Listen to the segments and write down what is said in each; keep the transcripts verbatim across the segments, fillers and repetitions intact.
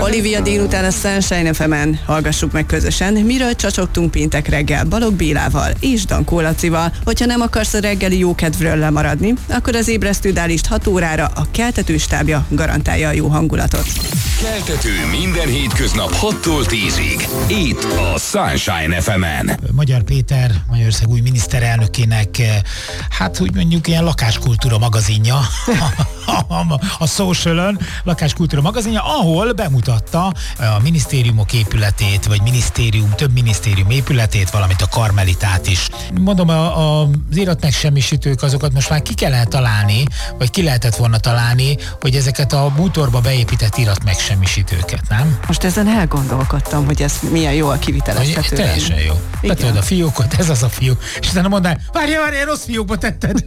Olivia Dean után a Sunshine ef emen hallgassuk meg közösen, miről csacsogtunk péntek reggel Balogh Bélával és Dankó Lacival. Hogyha nem akarsz a reggeli jókedvről lemaradni, akkor az ébresztődálist hat órára a Keltető stábja garantálja a jó hangulatot. Keltető minden hétköznap hattól tízig. Itt a Sunshine ef emen. Magyar Péter, Magyarország új miniszterelnökének, hát úgy mondjuk ilyen lakáskultúra magazinja, a, a, a Social-ön lakáskultúra magazinja, ahol bemutatta a minisztériumok épületét, vagy minisztérium, több minisztérium épületét, valamint a Karmelitát is. Mondom, a, a, az iratmegsemmisítők, azokat most már ki kellett találni, vagy ki lehetett volna találni, hogy ezeket a bútorba beépített iratmegsemmisítőket, nem? Most ezen elgondolkodtam, hogy ez milyen jól kivitelezhető. Teljesen jó. Betöld a fiókot, ez az a fiók. És utána mondanál, várjál, várjál, rossz fiókba tetted.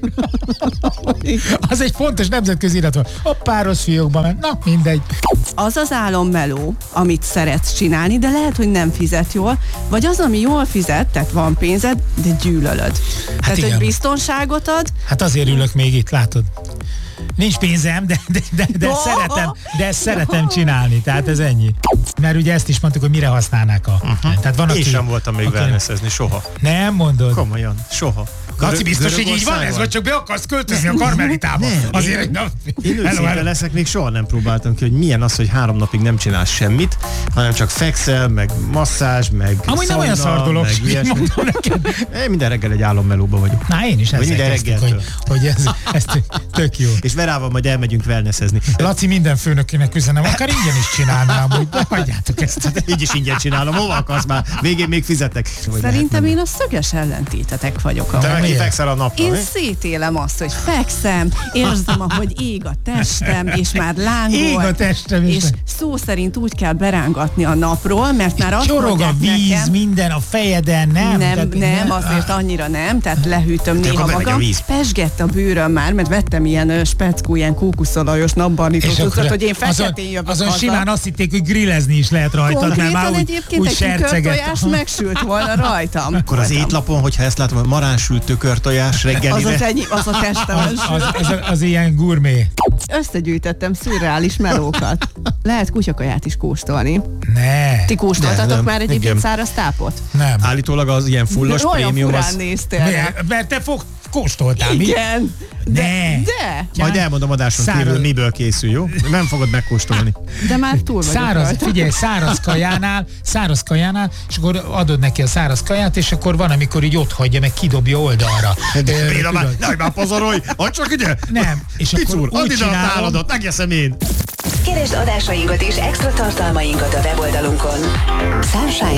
Az egy fontos nemzetközi irat volt. Hoppá, rossz fiókba ment. Na, mindegy. Az az álommeló, amit szeretsz csinálni, de lehet, hogy nem fizet jól, vagy az, ami jól fizet, tehát van pénzed, de gyűlölöd. Hát tehát, igen. hogy biztonságot ad. Hát azért ülök még itt, látod? Nincs pénzem, de, de, de, de oh, szeretem, de ezt szeretem csinálni, tehát ez ennyi. Mert ugye ezt is mondtuk, hogy mire használnák a... Uh-huh. Tehát van, Én aki, sem voltam még aki... wellnessezni, soha. Nem mondod? Komolyan, soha. Laci, biztos, hogy így van ez, vagy csak be akarsz költözni a Karmelitába? Azért, én, na, én őszinte leszek, még soha nem próbáltam ki, hogy milyen az, hogy három napig nem csinálsz semmit, hanem csak fekszel, meg masszázs, meg amúgy nem olyan szar dolog, mondom neked. Én minden reggel egy álommelóba vagyok. Na, én is ezzel kezdtük, hogy, hogy ez, ez tök jó. És Verával majd elmegyünk wellnessezni. Laci, minden főnökének üzenem, akár ingyen is csinálnám, hogy hagyjátok ezt. Így is ingyen csinálom, hova akarsz már? Végén még fizetek. Szerintem én a szöges ellentétetek vagyok. Te meg fekszel a napra, én mi? szétélem azt, hogy fekszem, érzem, ahogy ég a testem, és már lángol. Ég a testem. És szó szerint úgy kell berángatni a napról, mert már azt csorog a víz, nekem, minden a fejeden, nem? Nem, tehát, nem, azért annyira nem, tehát lehűtöm néha magam. Pesgett a bőröm már, mert vettem ilyen speckó, ilyen kókuszolajos napbarnítót, hogy én feketén jövök azon haza. simán azt hitték, hogy grillezni is lehet rajtad, mert már úgy, úgy serceget. Megsült volna rajtam. Akkor az étlapon, hogyha ezt látom, hogy maránsült tökörtojás reggelire. Az az ennyi, az a testem. Az, az, az, az ilyen gurmé. Összegyűjtöttem szürreális melókat. Lehet kutyakaját is kóstolni. Ne. Ti kóstoltatok ne, nem. már egyébként Igen. száraz tápot? Nem. Állítólag az ilyen fullos prémium az... néztél. Mert, mert te fog, kóstoltál, mi? Igen. De. Ne. De. Majd elmondom adáson Száraz... kívül, miből készül, jó? Nem fogod megkóstolni. De már túl vagyok száraz, rajta. Figyelj, száraz kajánál, száraz kajánál, és akkor adod neki a száraz kaját, és akkor van, amikor így ott hagyja, meg kidobja oldalra. Béla már, ne már pazarolj, add csak ide! Nem. És Picúr, akkor add úgy ide a csinálom, táladat, megeszem én! Keresd adásainkat és extra tartalmainkat a weboldalunkon sunshine